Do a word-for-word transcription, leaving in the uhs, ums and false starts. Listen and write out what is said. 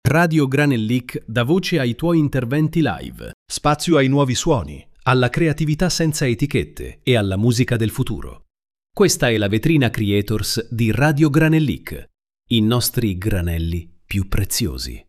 Radio Granellic dà voce ai tuoi interventi live, spazio ai nuovi suoni, alla creatività senza etichette e alla musica del futuro. Questa è la vetrina Creators di Radio Granellic, i nostri granelli più preziosi.